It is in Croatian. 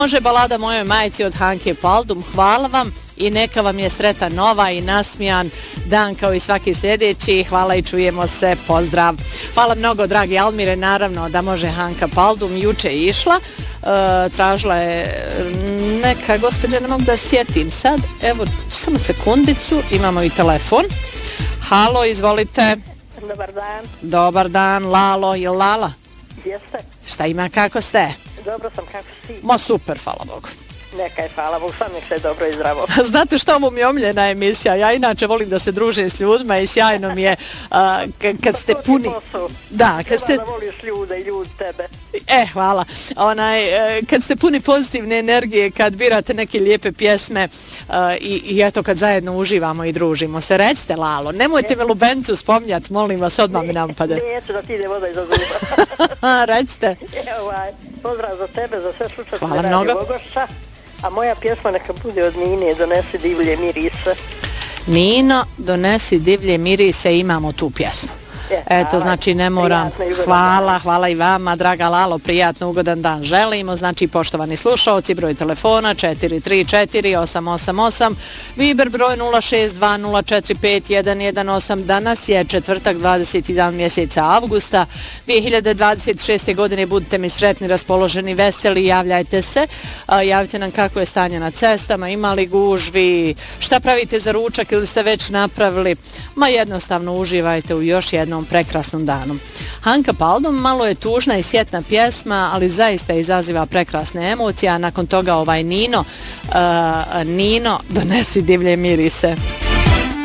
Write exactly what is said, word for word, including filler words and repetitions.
Može balada mojoj majci od Hanke Paldum, hvala vam i neka vam je sretan nova i nasmijan dan kao i svaki sljedeći. Hvala i čujemo se, pozdrav. Hvala mnogo, dragi Almire, naravno da može Hanka Paldum, juče je išla, e, tražila je neka gospođa, ne mogu da sjetim sad, evo samo sekundicu, imamo i telefon. Halo, izvolite. Dobar dan. Dobar dan, Lalo, je Lala? Jeste? Šta ima, kako ste? Dobro sam, kako si? Ma super, hvala Bogu. Neka je, hvala Bogu, sam nek se dobro i zdravo. Znate što, ovo mi je omiljena emisija, ja inače volim da se družim s ljudima i sjajno mi je uh, kad ste puni... Da, kad ste... da voliš ljude i ljudi tebe. E, hvala. Onaj, kad ste puni pozitivne energije, kad birate neke lijepe pjesme uh, i, i eto kad zajedno uživamo i družimo se. Recite, Lalo, nemojte me Lubencu spominjati, molim vas, odmah mi nampade. Neću da ti ide voda iza zuba. Recite. Evo, ovaj, pozdrav za tebe, za sve slučajte. Hvala mnogo. Bogoša. A moja pjesma neka bude od Nine, Donesi divlje mirise. Nino, Donesi divlje mirise, imamo tu pjesmu. Eto, znači ne moram, hvala, hvala i vama, draga Lalo, prijatno, ugodan dan želimo. Znači, poštovani slušalci, broj telefona četiri tri četiri osam osam osam, Viber broj nula šest dva nula četiri pet jedan jedan osam. Danas je četvrtak, dvadeseti dan mjeseca avgusta dvije hiljade dvadeset šeste. godine. Budite mi sretni, raspoloženi, veseli, javljajte se, javite nam kako je stanje na cestama, ima li gužvi, šta pravite za ručak ili ste već napravili. Ma jednostavno uživajte u još jednom prekrasnom danu. Hanka Paldum, malo je tužna i sjetna pjesma, ali zaista izaziva prekrasne emocije, a nakon toga ovaj Nino, uh, Nino, Donesi divlje mirise.